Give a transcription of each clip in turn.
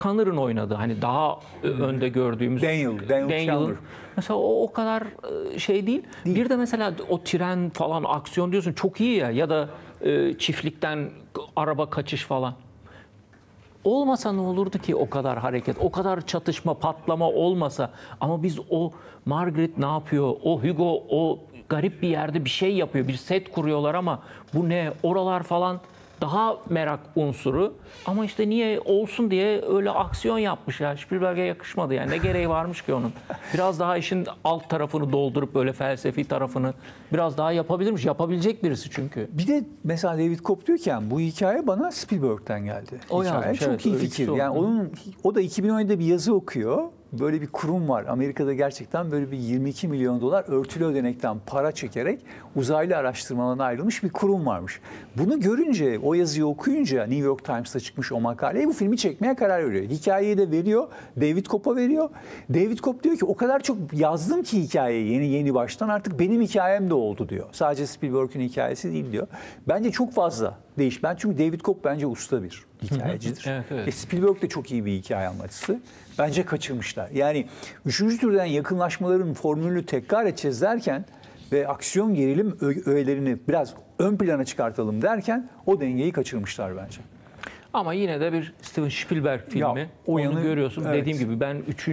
Connor'ın oynadığı, hani daha önde gördüğümüz Daniel Chandler. mesela o kadar şey değil. Bir de mesela o tren falan, aksiyon diyorsun, çok iyi ya da çiftlikten araba kaçış falan. Olmasa ne olurdu ki o kadar hareket, o kadar çatışma, patlama olmasa, ama biz o Margaret ne yapıyor, o Hugo o garip bir yerde bir şey yapıyor, bir set kuruyorlar ama bu ne, oralar falan daha merak unsuru. Ama işte niye olsun diye öyle aksiyon yapmış ya. Spielberg'e yakışmadı yani. Ne gereği varmış ki onun? Biraz daha işin alt tarafını doldurup böyle felsefi tarafını biraz daha yapabilirmiş. Yapabilecek birisi çünkü. Bir de mesela David Koepp diyorken bu hikaye bana Spielberg'ten geldi. O hikaye yazmış, çok evet, iyi öyle fikir. ikisi Yani o da 2017'de bir yazı okuyor. Böyle bir kurum var. Amerika'da gerçekten böyle bir 22 milyon dolar örtülü ödenekten para çekerek uzaylı araştırmalarına ayrılmış bir kurum varmış. Bunu görünce, o yazıyı okuyunca New York Times'ta çıkmış o makaleyi, bu filmi çekmeye karar veriyor. Hikayeyi de veriyor, David Koepp'a veriyor. David Koepp diyor ki o kadar çok yazdım ki hikayeyi yeni baştan, artık benim hikayem de oldu diyor. Sadece Spielberg'in hikayesi değil diyor. Bence çok fazla değiş. Çünkü David Koepp bence usta bir hikayecidir. Evet. Spielberg de çok iyi bir hikaye anlatıcısı. Bence kaçırmışlar. Yani 3. türden yakınlaşmaların formülünü tekrar edeceğiz derken ve aksiyon gerilim öğelerini biraz ön plana çıkartalım derken o dengeyi kaçırmışlar bence. Ama yine de bir Steven Spielberg filmi. Ya, onu görüyorsun. evet. Dediğim gibi ben 3.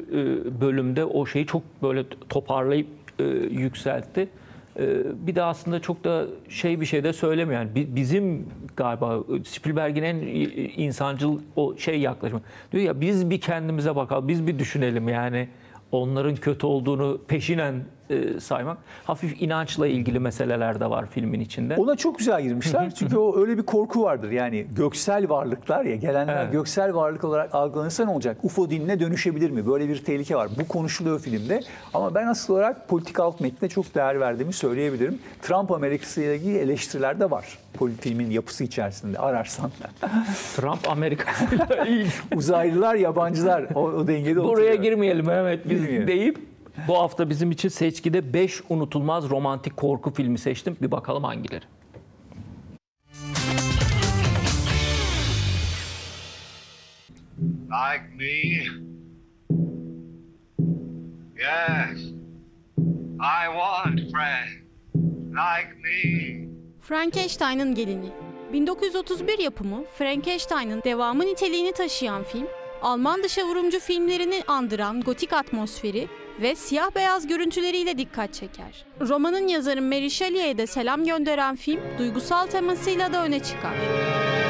bölümde o şeyi çok böyle toparlayıp yükseltti. Bir de aslında çok da bir şey de söylemiyor. Yani bizim galiba Spielberg'in en insancıl o yaklaşımı. Diyor ya, biz bir kendimize bakalım, biz bir düşünelim yani. Onların kötü olduğunu peşinen saymak. Hafif inançla ilgili meseleler de var filmin içinde. Ona çok güzel girmişler. Çünkü o öyle bir korku vardır. Yani göksel varlıklar ya, gelenler Evet. göksel varlık olarak algılanırsa ne olacak? UFO dinine dönüşebilir mi? Böyle bir tehlike var. Bu konuşuluyor filmde. Ama ben asıl olarak politik alt metne çok değer verdiğimi söyleyebilirim. Trump Amerikası ile ilgili eleştiriler de var. Filmin yapısı içerisinde ararsan. Trump Amerika'yla ilgili. Uzaylılar, yabancılar o dengede oturuyor. Buraya girmeyelim, evet, biz Girmeyelim. deyip bu hafta bizim için seçkide 5 unutulmaz romantik korku filmi seçtim. Bir bakalım hangileri. Like me? Yes. I want friends like me. Frankenstein'ın Gelini. 1931 yapımı Frankenstein'ın devamı niteliğini taşıyan film, Alman dışavurumcu filmlerini andıran gotik atmosferi ve siyah beyaz görüntüleriyle dikkat çeker. Romanın yazarı Mary Shelley'e de selam gönderen film, duygusal temasıyla da öne çıkar.